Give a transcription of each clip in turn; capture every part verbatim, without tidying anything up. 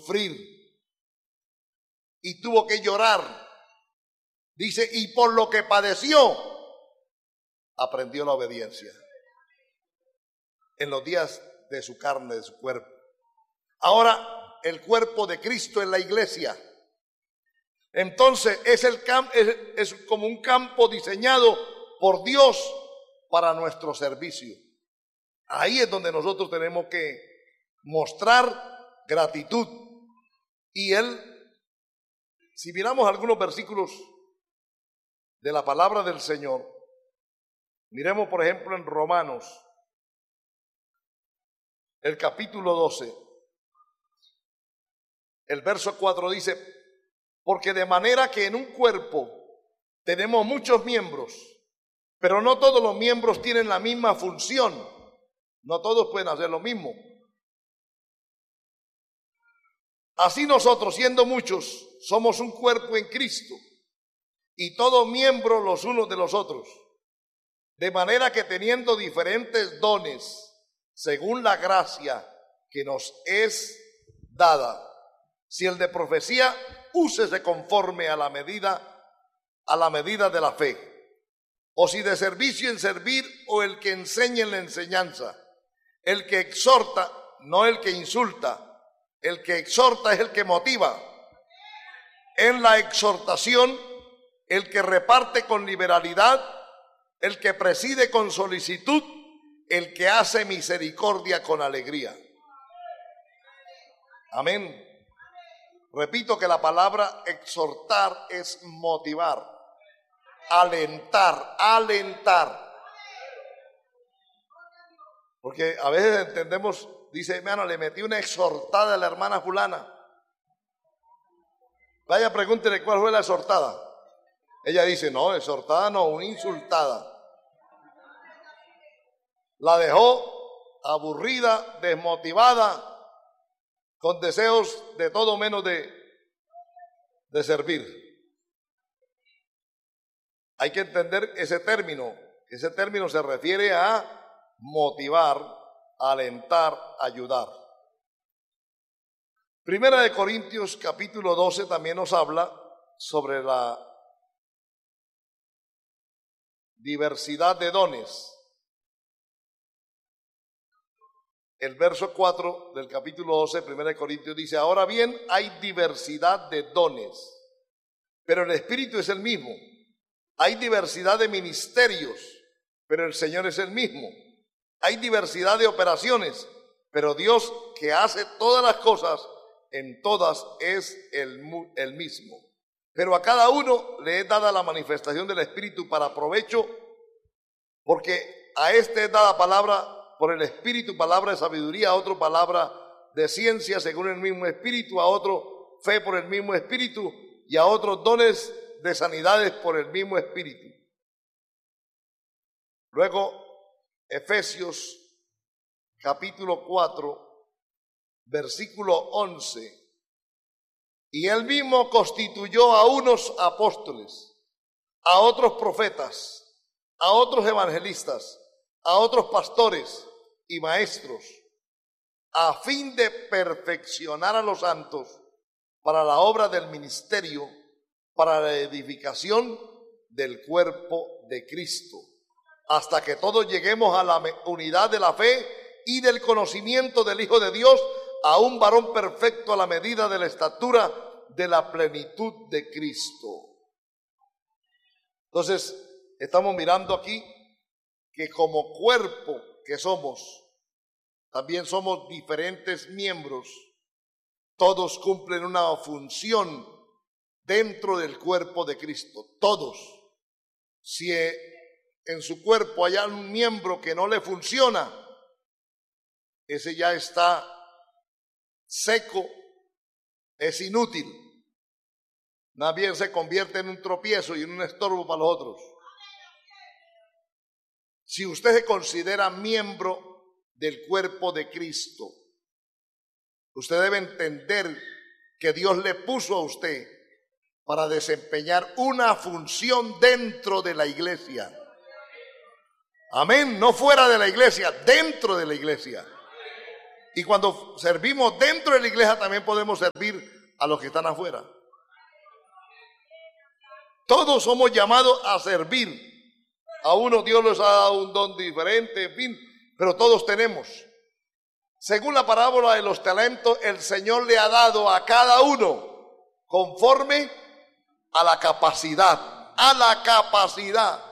sufrir y tuvo que llorar. Dice, y por lo que padeció, aprendió la obediencia en los días de su carne, de su cuerpo. Ahora, el cuerpo de Cristo es la iglesia. Entonces, es, el camp es, es como un campo diseñado por Dios para nuestro servicio. Ahí es donde nosotros tenemos que mostrar gratitud. Y Él, si miramos algunos versículos de la palabra del Señor, miremos por ejemplo en Romanos, el capítulo doce, el verso cuatro dice, porque de manera que en un cuerpo tenemos muchos miembros, pero no todos los miembros tienen la misma función, no todos pueden hacer lo mismo. Así nosotros, siendo muchos, somos un cuerpo en Cristo, y todos miembros los unos de los otros, de manera que teniendo diferentes dones, según la gracia que nos es dada, si el de profecía, úsese conforme a la medida, a la medida de la fe, o si de servicio en servir, o el que enseña en la enseñanza, el que exhorta, no el que insulta, el que exhorta es el que motiva, en la exhortación, el que reparte con liberalidad, el que preside con solicitud, el que hace misericordia con alegría. Amén. Repito que la palabra exhortar es motivar, alentar, alentar. Porque a veces entendemos, dice, hermano, le metí una exhortada a la hermana fulana. Vaya, pregúntele cuál fue la exhortada. Ella dice, no, exhortada no, una insultada. La dejó aburrida, desmotivada, con deseos de todo menos de, de servir. Hay que entender ese término. Ese término se refiere a motivar, alentar, ayudar. Primera de Corintios capítulo doce también nos habla sobre la diversidad de dones. El verso cuatro del capítulo doce, primera de Corintios dice, ahora bien, hay diversidad de dones, pero el Espíritu es el mismo. Hay diversidad de ministerios, pero el Señor es el mismo. Hay diversidad de operaciones, pero Dios que hace todas las cosas, en todas es el, el mismo. Pero a cada uno le es dada la manifestación del Espíritu para provecho, porque a este es dada palabra por el Espíritu, palabra de sabiduría, a otro palabra de ciencia según el mismo Espíritu, a otro fe por el mismo Espíritu y a otros dones de sanidades por el mismo Espíritu. Luego, Efesios capítulo cuatro, versículo once. Y él mismo constituyó a unos apóstoles, a otros profetas, a otros evangelistas, a otros pastores y maestros, a fin de perfeccionar a los santos para la obra del ministerio, para la edificación del cuerpo de Cristo, hasta que todos lleguemos a la unidad de la fe y del conocimiento del Hijo de Dios, a un varón perfecto a la medida de la estatura de la plenitud de Cristo. Entonces, estamos mirando aquí que como cuerpo que somos, también somos diferentes miembros. Todos cumplen una función dentro del cuerpo de Cristo. Todos. Si en su cuerpo hay un miembro que no le funciona, ese ya está seco, es inútil. Más bien se convierte en un tropiezo y en un estorbo para los otros. Si usted se considera miembro del cuerpo de Cristo, usted debe entender que Dios le puso a usted para desempeñar una función dentro de la iglesia. Amén, no fuera de la iglesia, dentro de la iglesia. Y cuando servimos dentro de la iglesia también podemos servir a los que están afuera. Todos somos llamados a servir. A uno Dios les ha dado un don diferente, en fin, pero todos tenemos. Según la parábola de los talentos, el Señor le ha dado a cada uno conforme a la capacidad, a la capacidad.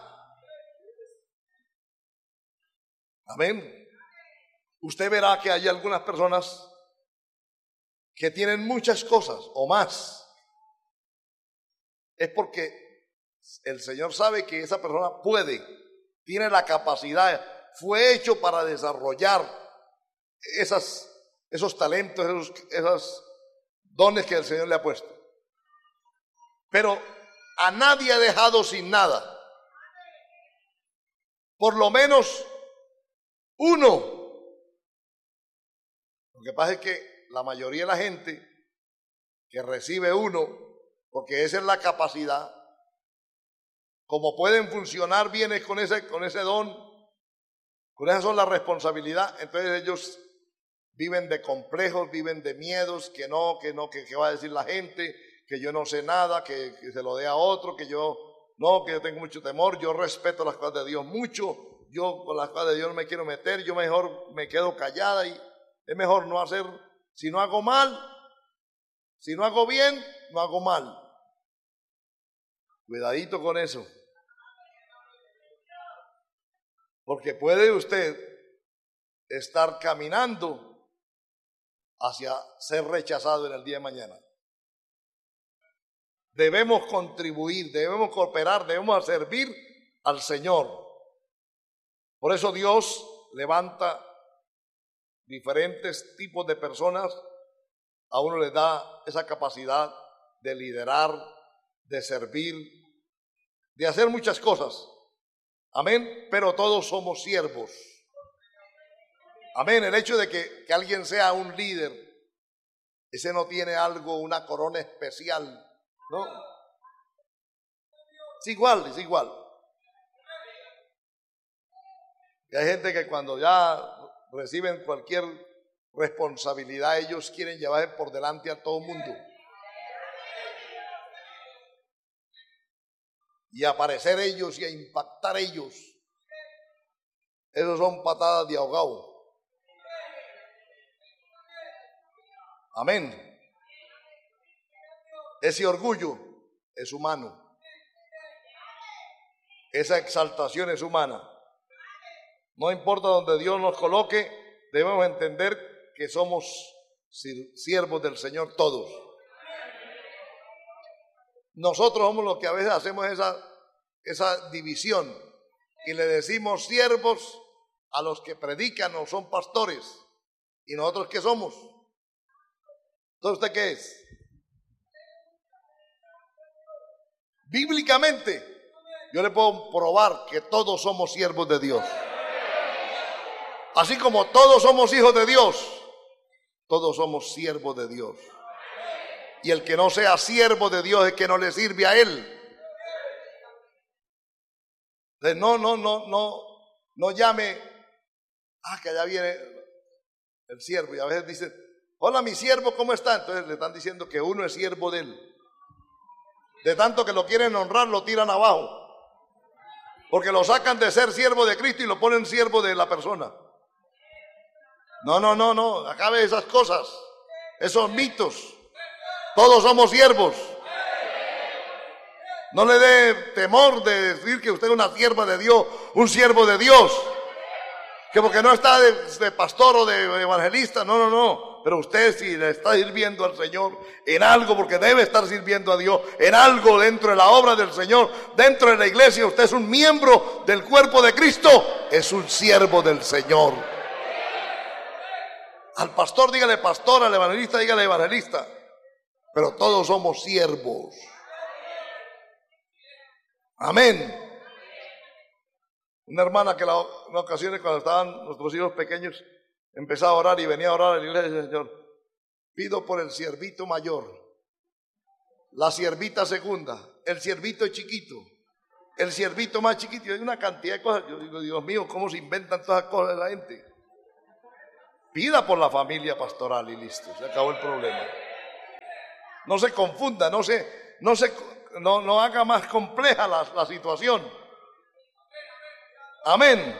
Amén. Usted verá que hay algunas personas que tienen muchas cosas o más. Es porque el Señor sabe que esa persona puede, tiene la capacidad, fue hecho para desarrollar esas, esos talentos, esos, esos dones que el Señor le ha puesto. Pero a nadie ha dejado sin nada. Por lo menos uno. Lo que pasa es que la mayoría de la gente que recibe uno, porque esa es la capacidad, como pueden funcionar bien con ese, con ese don, con esa son la responsabilidad, entonces ellos viven de complejos, viven de miedos, que no, que no, que, que va a decir la gente, que yo no sé nada, que, que se lo dé a otro, que yo no, que yo tengo mucho temor, yo respeto las cosas de Dios mucho, yo con las cosas de Dios no me quiero meter, yo mejor me quedo callada y es mejor no hacer, si no hago mal, si no hago bien, no hago mal. Cuidadito con eso. Porque puede usted estar caminando hacia ser rechazado en el día de mañana. Debemos contribuir, debemos cooperar, debemos servir al Señor. Por eso Dios levanta diferentes tipos de personas, a uno les da esa capacidad de liderar, de servir, de hacer muchas cosas. Amén, pero todos somos siervos. Amén, el hecho de que, que alguien sea un líder, ese no tiene algo, una corona especial, ¿no? Es igual, es igual. Y hay gente que cuando ya reciben cualquier responsabilidad, ellos quieren llevar por delante a todo el mundo y aparecer ellos y a impactar ellos. Esos son patadas de ahogado. Amén. Ese orgullo es humano, esa exaltación es humana. No importa donde Dios nos coloque, debemos entender que somos siervos del Señor todos. Nosotros somos los que a veces hacemos esa, esa división y le decimos siervos a los que predican o son pastores. ¿Y nosotros qué somos? Entonces, ¿usted qué es? Bíblicamente, yo le puedo probar que todos somos siervos de Dios. Así como todos somos hijos de Dios, todos somos siervos de Dios. Y el que no sea siervo de Dios es que no le sirve a Él. Entonces, no, no, no, no, no llame, ah, que allá viene el siervo. Y a veces dice, hola mi siervo, ¿cómo está? Entonces le están diciendo que uno es siervo de Él. De tanto que lo quieren honrar, lo tiran abajo. Porque lo sacan de ser siervo de Cristo y lo ponen siervo de la persona. No, no, no, no, acabe esas cosas, esos mitos. Todos somos siervos. No le dé temor de decir que usted es una sierva de Dios, un siervo de Dios. Que porque no está de, de pastor o de evangelista, no, no, no. Pero usted si le está sirviendo al Señor en algo, porque debe estar sirviendo a Dios en algo dentro de la obra del Señor, dentro de la iglesia, usted es un miembro del cuerpo de Cristo, es un siervo del Señor. Al pastor dígale pastor, al evangelista dígale evangelista, pero todos somos siervos. Amén. Una hermana que la, en ocasiones cuando estaban nuestros hijos pequeños empezaba a orar y venía a orar a la iglesia y decía, Señor, pido por el siervito mayor, la siervita segunda, el siervito chiquito, el siervito más chiquito. Y hay una cantidad de cosas. Yo digo, Dios mío, ¿cómo se inventan todas las cosas de la gente? Pida por la familia pastoral y listo, se acabó el problema. No se confunda, no se, no se, no, no haga más compleja la, la situación. Amén.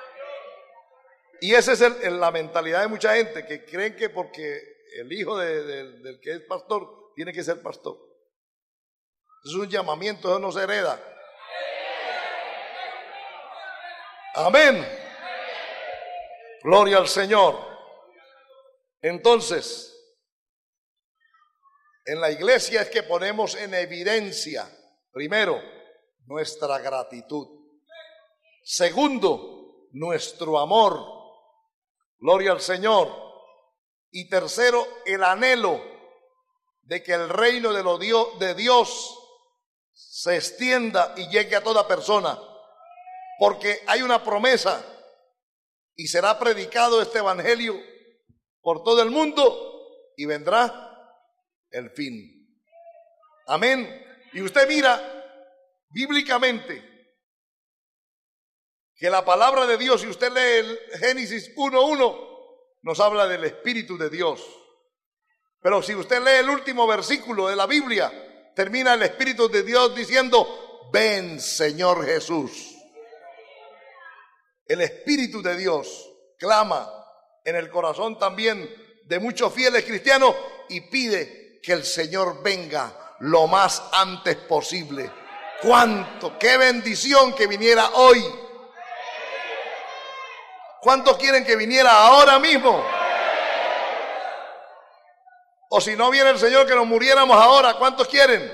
Y esa es el, el, la mentalidad de mucha gente que creen que porque el hijo de, de, del que es pastor tiene que ser pastor. Es un llamamiento, eso no se hereda. Amén. Gloria al Señor. Entonces, en la iglesia es que ponemos en evidencia, primero, nuestra gratitud. Segundo, nuestro amor. Gloria al Señor. Y tercero, el anhelo de que el reino de, lo Dios, de Dios se extienda y llegue a toda persona. Porque hay una promesa y será predicado este evangelio por todo el mundo y vendrá el fin. Amén. Y usted mira bíblicamente que la palabra de Dios, si usted lee el Génesis uno uno, nos habla del Espíritu de Dios. Pero si usted lee el último versículo de la Biblia, termina el Espíritu de Dios diciendo: ven, Señor Jesús. El Espíritu de Dios clama en el corazón también de muchos fieles cristianos y pide que el Señor venga lo más antes posible. ¿Cuánto? ¡Qué bendición que viniera hoy! ¿Cuántos quieren que viniera ahora mismo? O si no viene el Señor, que nos muriéramos ahora. ¿Cuántos quieren?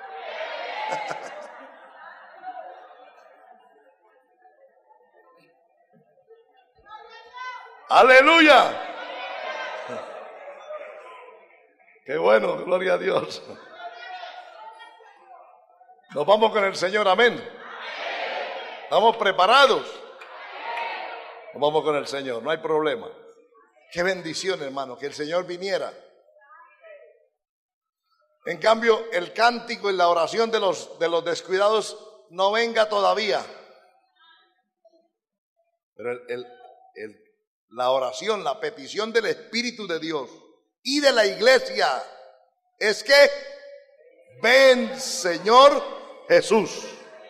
¡Aleluya! ¡Qué bueno! Gloria a Dios. Nos vamos con el Señor, amén. ¿Estamos preparados? Nos vamos con el Señor, no hay problema. Qué bendición, hermano, que el Señor viniera. En cambio, el cántico y la oración de los, de los descuidados no venga todavía. Pero el, el, el, la oración, la petición del Espíritu de Dios y de la iglesia es que ven, Señor Jesús.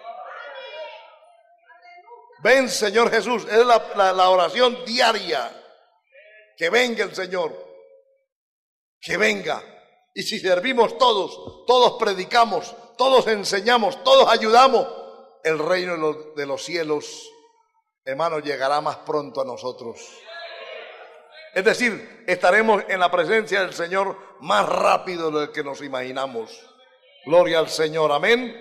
Ven, Señor Jesús. Es la, la, la oración diaria. Que venga el Señor. Que venga. Y si servimos todos, todos predicamos, todos enseñamos, todos ayudamos, el reino de los, de los cielos, hermano, llegará más pronto a nosotros. Es decir, estaremos en la presencia del Señor más rápido de lo que nos imaginamos. Gloria al Señor, amén.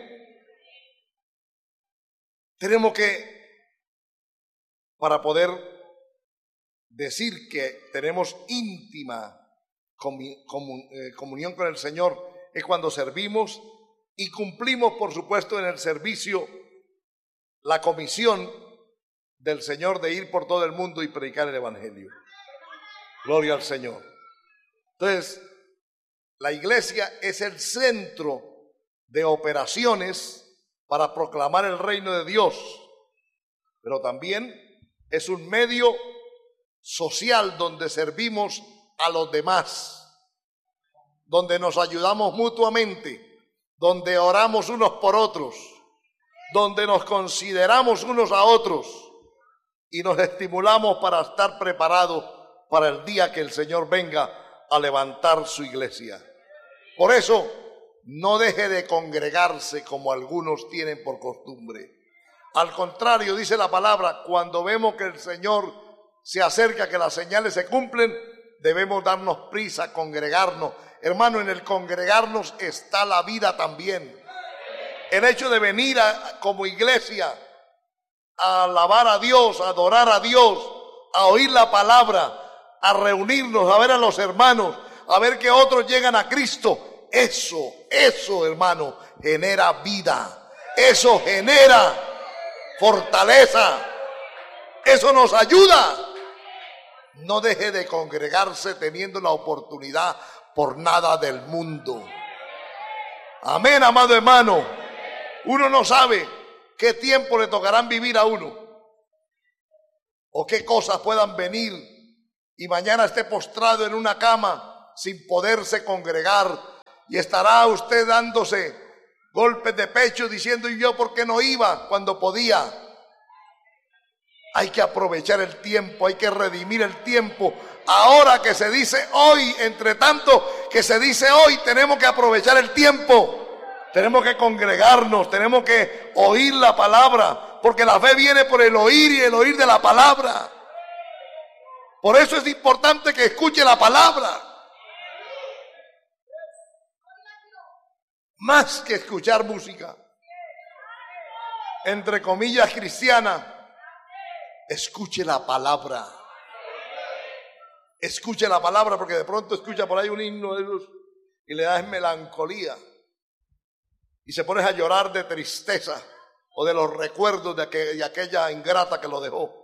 Tenemos que, para poder decir que tenemos íntima comunión con el Señor, es cuando servimos y cumplimos, por supuesto, en el servicio la comisión del Señor de ir por todo el mundo y predicar el evangelio. Gloria al Señor. Entonces, la iglesia es el centro de operaciones para proclamar el reino de Dios, pero también es un medio social donde servimos a los demás, donde nos ayudamos mutuamente, donde oramos unos por otros, donde nos consideramos unos a otros y nos estimulamos para estar preparados para el día que el Señor venga a levantar su iglesia. Por eso, no deje de congregarse como algunos tienen por costumbre. Al contrario, dice la palabra, cuando vemos que el Señor se acerca, que las señales se cumplen, debemos darnos prisa, congregarnos. Hermano, en el congregarnos está la vida también. El hecho de venir a, como iglesia a alabar a Dios, a adorar a Dios, a oír la palabra, a reunirnos, a ver a los hermanos, a ver que otros llegan a Cristo. Eso, eso, hermano, genera vida. Eso genera fortaleza. Eso nos ayuda. No deje de congregarse teniendo la oportunidad por nada del mundo. Amén, amado hermano. Uno no sabe qué tiempo le tocarán vivir a uno o qué cosas puedan venir y mañana esté postrado en una cama sin poderse congregar, y estará usted dándose golpes de pecho diciendo: ¿y yo por qué no iba cuando podía? Hay que aprovechar el tiempo, hay que redimir el tiempo. Ahora que se dice hoy, entre tanto que se dice hoy, tenemos que aprovechar el tiempo. Tenemos que congregarnos, tenemos que oír la palabra, porque la fe viene por el oír y el oír de la palabra. Por eso es importante que escuche la palabra. Más que escuchar música, entre comillas cristiana, escuche la palabra. Escuche la palabra, porque de pronto escucha por ahí un himno de esos y le da melancolía. Y se pone a llorar de tristeza o de los recuerdos de, aquel, de aquella ingrata que lo dejó.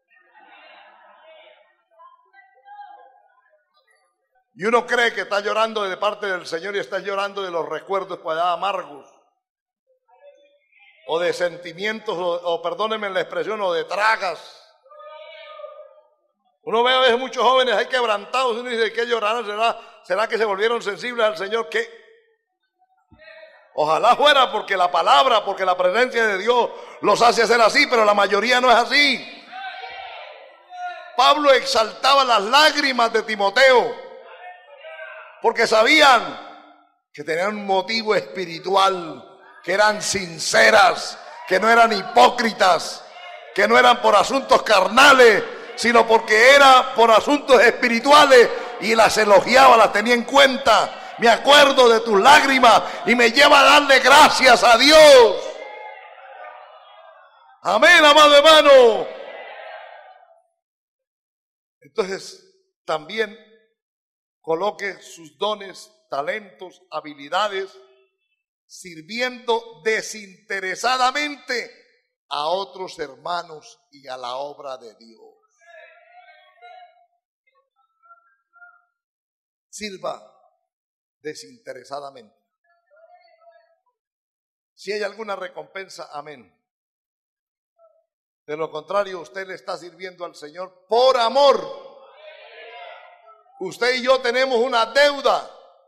Y uno cree que está llorando de parte del Señor y está llorando de los recuerdos pues, amargos. O de sentimientos, o, o perdónenme la expresión, o de tragas. Uno ve a veces muchos jóvenes ahí quebrantados y uno dice: ¿qué llorarán? ¿Será, ¿Será que se volvieron sensibles al Señor? ¿Qué? Ojalá fuera porque la palabra, porque la presencia de Dios los hace ser así, pero la mayoría no es así. Pablo exaltaba las lágrimas de Timoteo, porque sabían que tenían un motivo espiritual, que eran sinceras, que no eran hipócritas, que no eran por asuntos carnales, sino porque era por asuntos espirituales, y las elogiaba, las tenía en cuenta. Me acuerdo de tus lágrimas y me lleva a darle gracias a Dios. Amén, amado hermano. Entonces, también coloque sus dones, talentos, habilidades, sirviendo desinteresadamente a otros hermanos y a la obra de Dios. Sirva desinteresadamente. Si hay alguna recompensa, amén. De lo contrario, usted le está sirviendo al Señor por amor. Usted y yo tenemos una deuda.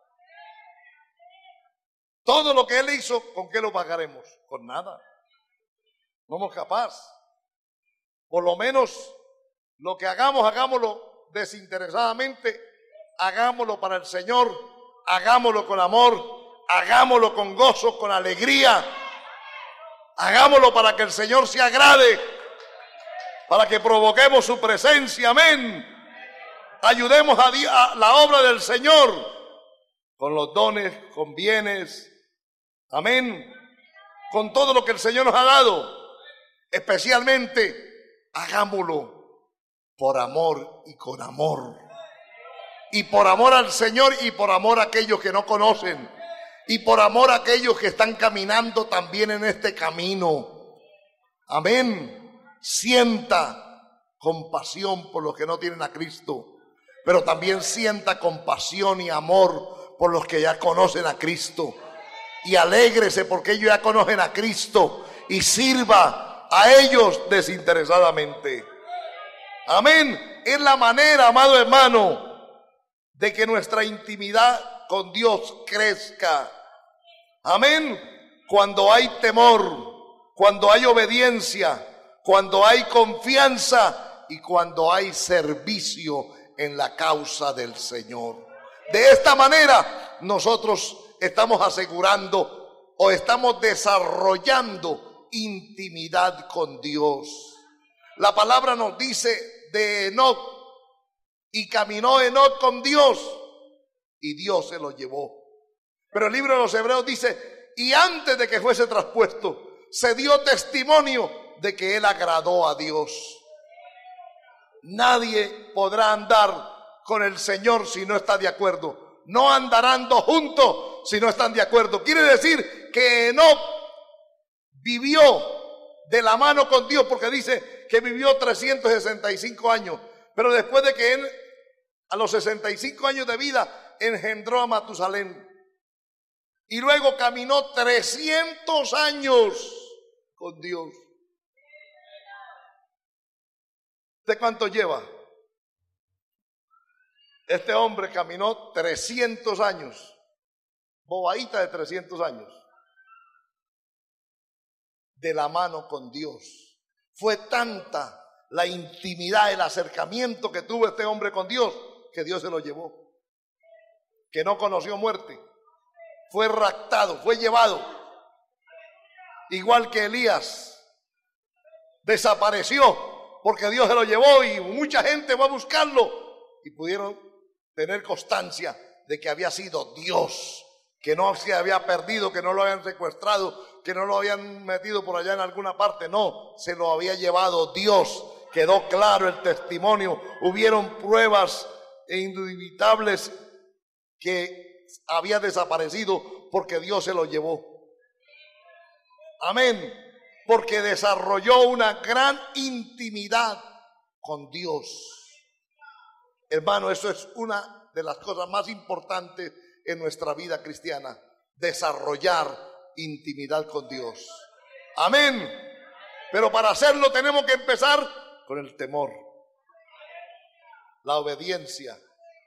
Todo lo que Él hizo, ¿con qué lo pagaremos? Con nada. No somos capaces. Por lo menos lo que hagamos, hagámoslo desinteresadamente. Hagámoslo para el Señor. Hagámoslo con amor. Hagámoslo con gozo, con alegría. Hagámoslo para que el Señor se agrade. Para que provoquemos su presencia. Amén. Ayudemos a, Dios, a la obra del Señor con los dones, con bienes, amén, con todo lo que el Señor nos ha dado. Especialmente, hagámoslo por amor y con amor. Y por amor al Señor y por amor a aquellos que no conocen. Y por amor a aquellos que están caminando también en este camino. Amén. Sienta compasión por los que no tienen a Cristo. Pero también sienta compasión y amor por los que ya conocen a Cristo. Y alégrese porque ellos ya conocen a Cristo. Y sirva a ellos desinteresadamente. Amén. Es la manera, amado hermano, de que nuestra intimidad con Dios crezca. Amén. Cuando hay temor, cuando hay obediencia, cuando hay confianza y cuando hay servicio en la causa del Señor. De esta manera nosotros estamos asegurando o estamos desarrollando intimidad con Dios. La palabra nos dice de Enoc: y caminó Enoc con Dios y Dios se lo llevó. Pero el libro de los Hebreos dice: y antes de que fuese traspuesto, se dio testimonio de que él agradó a Dios. Nadie podrá andar con el Señor si no está de acuerdo. No andarán dos juntos si no están de acuerdo. Quiere decir que Enoc vivió de la mano con Dios, porque dice que vivió trescientos sesenta y cinco años. Pero después de que él, a los sesenta y cinco años de vida, engendró a Matusalén. Y luego caminó trescientos años con Dios. ¿De cuánto lleva? Este hombre caminó trescientos años, bobadita de trescientos años, de la mano con Dios. Fue tanta la intimidad, el acercamiento que tuvo este hombre con Dios, que Dios se lo llevó, que no conoció muerte, fue raptado, fue llevado, igual que Elías, desapareció porque Dios se lo llevó y mucha gente va a buscarlo y pudieron tener constancia de que había sido Dios, que no se había perdido, que no lo habían secuestrado, que no lo habían metido por allá en alguna parte, no, se lo había llevado Dios. Quedó claro el testimonio, hubieron pruebas indubitables que había desaparecido porque Dios se lo llevó. Amén, porque desarrolló una gran intimidad con Dios. Hermano, eso es una de las cosas más importantes en nuestra vida cristiana, desarrollar intimidad con Dios. Amén. Pero para hacerlo tenemos que empezar con el temor, la obediencia,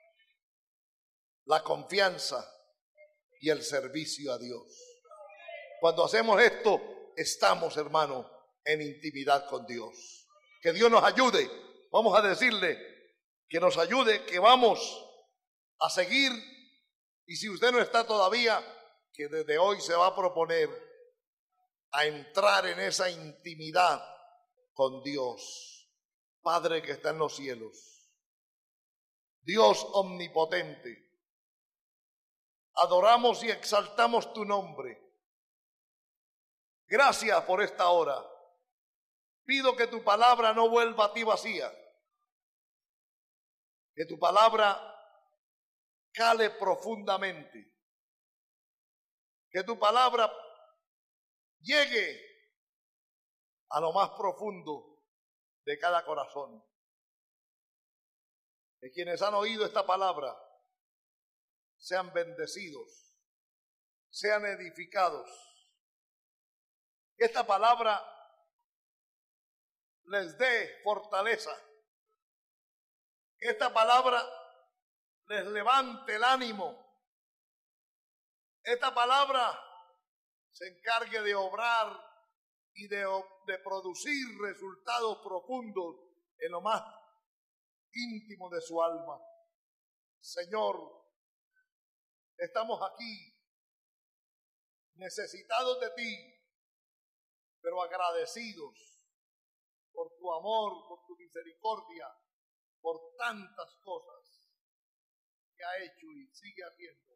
la confianza y el servicio a Dios. Cuando hacemos esto, estamos, hermano, en intimidad con Dios. Que Dios nos ayude. Vamos a decirle que nos ayude, que vamos a seguir. Y si usted no está todavía, que desde hoy se va a proponer a entrar en esa intimidad con Dios. Padre que está en los cielos, Dios omnipotente, adoramos y exaltamos tu nombre. Gracias por esta hora. Pido que tu palabra no vuelva a ti vacía, que tu palabra cale profundamente, que tu palabra llegue a lo más profundo de cada corazón. Que quienes han oído esta palabra sean bendecidos, sean edificados. Que esta palabra les dé fortaleza. Que esta palabra les levante el ánimo. Esta palabra se encargue de obrar y de, de producir resultados profundos en lo más íntimo de su alma. Señor, estamos aquí necesitados de ti, pero agradecidos por tu amor, por tu misericordia, por tantas cosas que ha hecho y sigue haciendo